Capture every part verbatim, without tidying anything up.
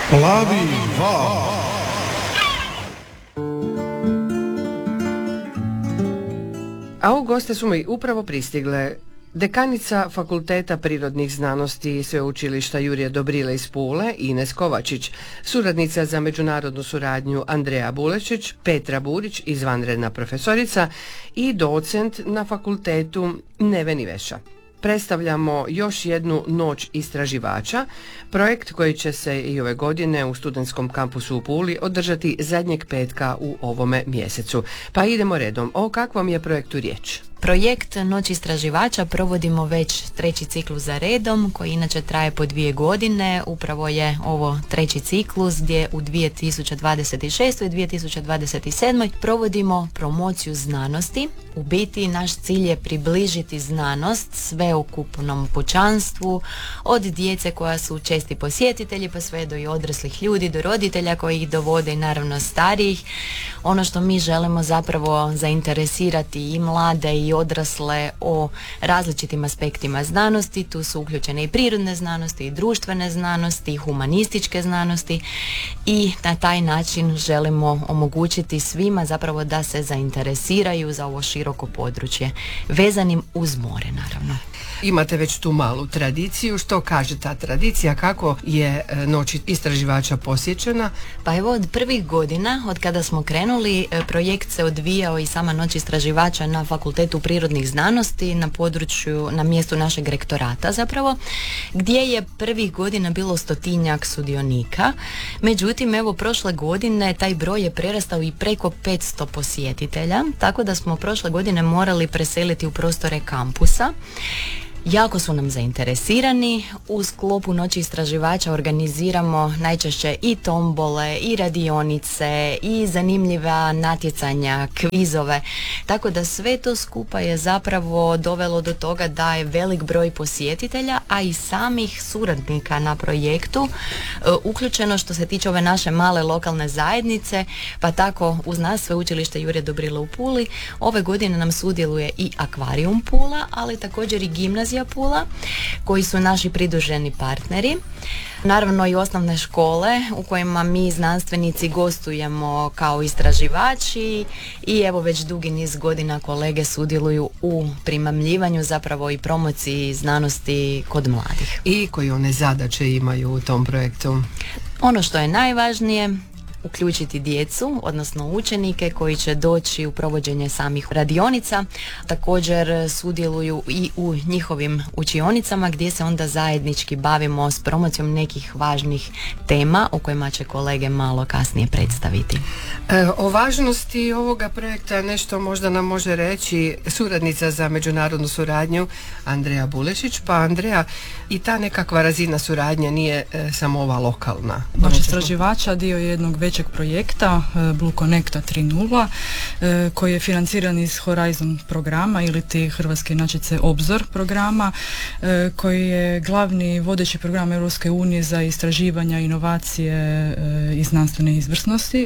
Plavi val. A u goste su mi upravo pristigle dekanica Fakulteta prirodnih znanosti i Sveučilišta Jurija Dobrile iz Pule, Ines Kovačić, suradnica za međunarodnu suradnju Andreja Bulečić, Petra Burić, izvanredna profesorica, i docent na fakultetu Neven Iveša. Predstavljamo još jednu noć istraživača, projekt koji će se i ove godine u studentskom kampusu u Puli održati zadnjeg petka u ovome mjesecu. Pa idemo redom. O kakvom je projektu riječ? Projekt Noć istraživača provodimo već treći ciklus za redom, koji inače traje po dvije godine. Upravo je ovo treći ciklus gdje u dvije tisuće dvadeset šestoj i dvije tisuće dvadeset sedmoj provodimo promociju znanosti. U biti naš cilj je približiti znanost sveukupnom pučanstvu, od djece koja su česti posjetitelji pa sve do i odraslih ljudi, do roditelja koji ih dovode i naravno starijih. Ono što mi želimo zapravo zainteresirati i mlade i odrasle o različitim aspektima znanosti. Tu su uključene i prirodne znanosti, i društvene znanosti, i humanističke znanosti, i na taj način želimo omogućiti svima zapravo da se zainteresiraju za ovo široko područje, vezanim uz more naravno. Imate već tu malu tradiciju. Što kaže ta tradicija? Kako je Noć istraživača posjećena? Pa evo, od prvih godina, od kada smo krenuli, projekt se odvijao i sama Noć istraživača na Fakultetu prirodnih znanosti, na području, na mjestu našeg rektorata zapravo, gdje je prvih godina bilo stotinjak sudionika. Međutim, evo, prošle godine taj broj je prerastao i preko petsto posjetitelja, tako da smo prošle godine morali preseliti u prostore kampusa. Jako su nam zainteresirani. U sklopu Noći istraživača organiziramo najčešće i tombole, i radionice, i zanimljiva natjecanja, kvizove, tako da sve to skupa je zapravo dovelo do toga da je velik broj posjetitelja, a i samih suradnika na projektu e, uključeno što se tiče ove naše male lokalne zajednice, pa tako uz nas Sveučilište Jurija Dobrile u Puli ove godine nam sudjeluje i Akvarijum Pula, ali također i Gimnazija Pula, koji su naši pridruženi partneri. Naravno i osnovne škole u kojima mi znanstvenici gostujemo kao istraživači, i evo već dugi niz godina kolege sudjeluju u primamljivanju zapravo i promociji znanosti kod mladih. I koji one zadaće imaju u tom projektu? Ono što je najvažnije, uključiti djecu, odnosno učenike koji će doći u provođenje samih radionica. Također sudjeluju i u njihovim učionicama gdje se onda zajednički bavimo s promocijom nekih važnih tema o kojima će kolege malo kasnije predstaviti. E, o važnosti ovoga projekta nešto možda nam može reći suradnica za međunarodnu suradnju Andreja Bulešić. Pa Andreja, i ta nekakva razina suradnje nije e, samo ova lokalna. Noć istraživača dio je jednog većeg projekta Blue Connecta tri nula koji je financiran iz Horizon programa ili ti hrvatske inačice Obzor programa, koji je glavni vodeći program Europske unije za istraživanja, inovacije i znanstvene izvrsnosti.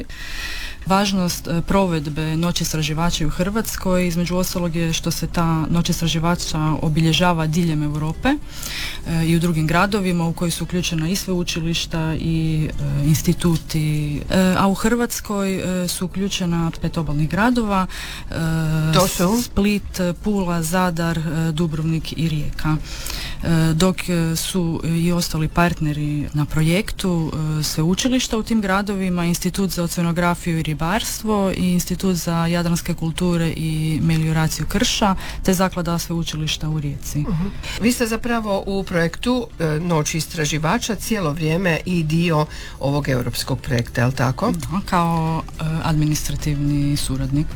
Važnost provedbe Noći istraživača u Hrvatskoj između ostalog je što se ta Noć istraživača obilježava diljem Europe e, i u drugim gradovima u koji su uključena i sveučilišta i e, instituti, e, a u Hrvatskoj e, su uključena pet obalnih gradova, e, to su Split, Pula, Zadar, e, Dubrovnik i Rijeka. E, dok su i ostali partneri na projektu e, sveučilišta u tim gradovima, Institut za oceanografiju i ribarstvo i Institut za jadranske kulture i melioraciju krša, te Zaklada sveučilišta u Rijeci. Uh-huh. Vi ste zapravo u projektu e, Noć istraživača cijelo vrijeme i dio ovog europskog projekta, je li tako? Da, kao e, administrativni suradnik.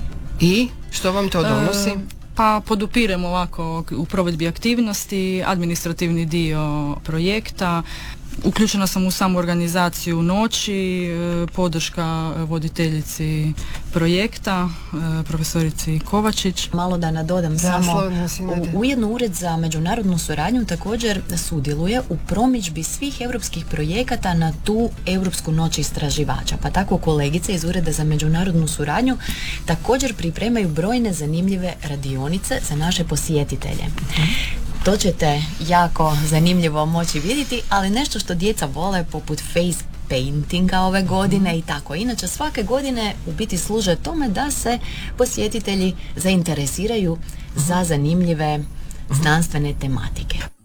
I što vam to donosi? E, Pa podupiremo ovako u provedbi aktivnosti, administrativni dio projekta. Uključena sam u samu organizaciju noći, podrška voditeljici projekta, profesorici Kovačić. Malo da nadodam, da, samo ujedno Ured za međunarodnu suradnju također sudjeluje u promidžbi svih europskih projekata na tu Europsku noć istraživača. Pa tako kolegice iz Ureda za međunarodnu suradnju također pripremaju brojne zanimljive radionice za naše posjetitelje. To ćete jako zanimljivo moći vidjeti, ali nešto što djeca vole poput face paintinga ove godine i tako. Inače svake godine u biti služe tome da se posjetitelji zainteresiraju za zanimljive znanstvene tematike.